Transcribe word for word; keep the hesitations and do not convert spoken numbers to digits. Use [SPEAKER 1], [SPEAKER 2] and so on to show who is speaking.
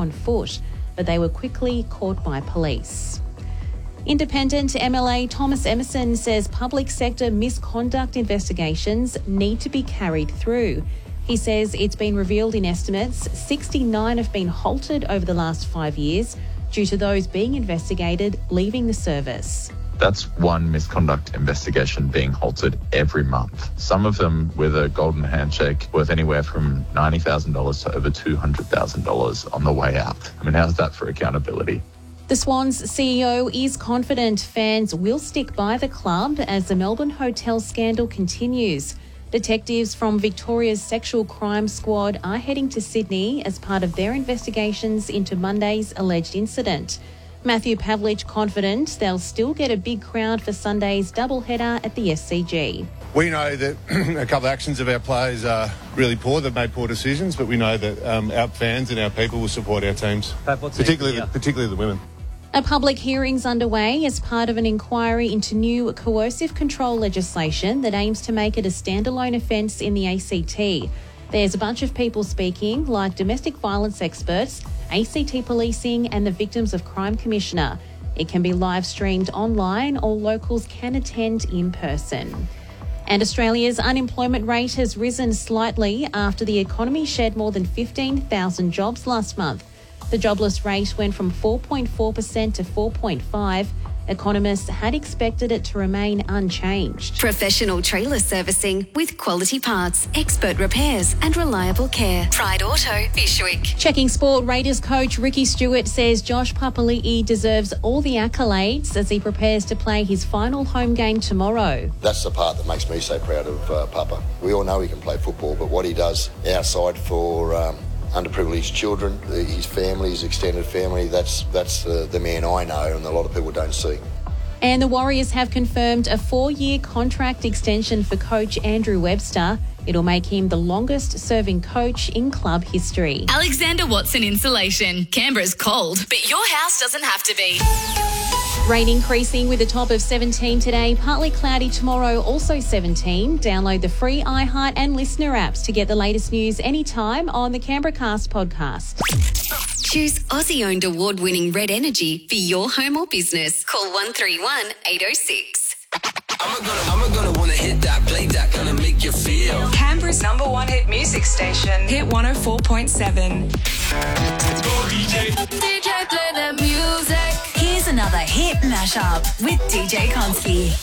[SPEAKER 1] on foot, but they were quickly caught by police. Independent M L A Thomas Emerson says public sector misconduct investigations need to be carried through. He says it's been revealed in estimates sixty-nine have been halted over the last five years due to those being investigated leaving the service.
[SPEAKER 2] That's one misconduct investigation being halted every month. Some of them with a golden handshake worth anywhere from ninety thousand dollars to over two hundred thousand dollars on the way out. I mean, how's that for accountability?
[SPEAKER 1] The Swans C E O is confident fans will stick by the club as the Melbourne hotel scandal continues. Detectives from Victoria's Sexual Crime Squad are heading to Sydney as part of their investigations into Monday's alleged incident. Matthew Pavlich confident they'll still get a big crowd for Sunday's doubleheader at the S C G.
[SPEAKER 3] We know that a couple of actions of our players are really poor. They've made poor decisions, but we know that um, our fans and our people will support our teams, particularly the, particularly the women.
[SPEAKER 1] A public hearing's underway as part of an inquiry into new coercive control legislation that aims to make it a standalone offence in the A C T. There's a bunch of people speaking, like domestic violence experts, A C T policing and the Victims of Crime Commissioner. It can be live streamed online or locals can attend in person. And Australia's unemployment rate has risen slightly after the economy shed more than fifteen thousand jobs last month. The jobless rate went from four point four percent to four point five percent. Economists had expected it to remain unchanged.
[SPEAKER 4] Professional trailer servicing with quality parts, expert repairs and reliable care. Pride Auto, Bishwick.
[SPEAKER 1] Checking sport, Raiders coach Ricky Stewart says Josh Papali'i deserves all the accolades as he prepares to play his final home game tomorrow.
[SPEAKER 5] That's the part that makes me so proud of uh, Papa. We all know he can play football, but what he does outside for Um, underprivileged children, his family, his extended family, that's that's uh, the man I know and a lot of people don't see.
[SPEAKER 1] And the Warriors have confirmed a four-year contract extension for coach Andrew Webster. It'll make him the longest-serving coach in club history.
[SPEAKER 6] Alexander Watson Insulation. Canberra's cold, but your house doesn't have to be.
[SPEAKER 1] Rain increasing with a top of seventeen today, partly cloudy tomorrow, also seventeen. Download the free iHeart and Listener apps to get the latest news anytime on the Canberra Cast podcast.
[SPEAKER 4] Choose Aussie-owned award-winning Red Energy for your home or business. Call one three one, eight oh six.
[SPEAKER 7] I'm gonna, I'm gonna wanna hit that, play that, gonna make you feel.
[SPEAKER 8] Canberra's number one hit music station, Hit one oh four point seven.
[SPEAKER 7] Go D J.
[SPEAKER 6] D J, play the music.
[SPEAKER 9] Here's another hit mashup with D J Konski.